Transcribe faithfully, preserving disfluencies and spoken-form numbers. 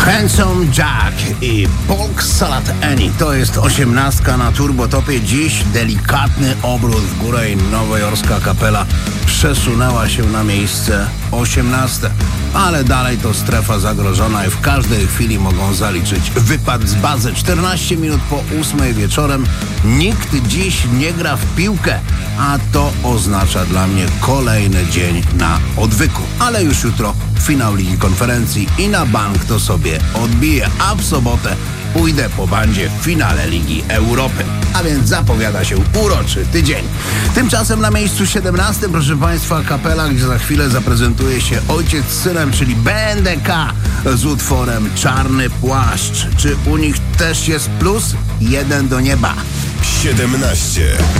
Handsome Jack i Polk Salad Annie to jest osiemnastka na Turbotopie. Dziś delikatny obrót w górę i nowojorska kapela przesunęła się na miejsce osiemnaste. Ale dalej to strefa zagrożona i w każdej chwili mogą zaliczyć wypad z bazy. czternaście minut po ósmej wieczorem. Nikt dziś nie gra w piłkę, a to oznacza dla mnie kolejny dzień na odwyku. Ale już jutro finał Ligi Konferencji i na bank to sobie odbiję, a w sobotę pójdę po bandzie w finale Ligi Europy. A więc zapowiada się uroczy tydzień. Tymczasem na miejscu siedemnastym, proszę Państwa, kapela, gdzie za chwilę zaprezentuje się ojciec z synem, czyli B N D K z utworem Czarny Płaszcz. Czy u nich też jest plus? Jeden do nieba. siedemnaście.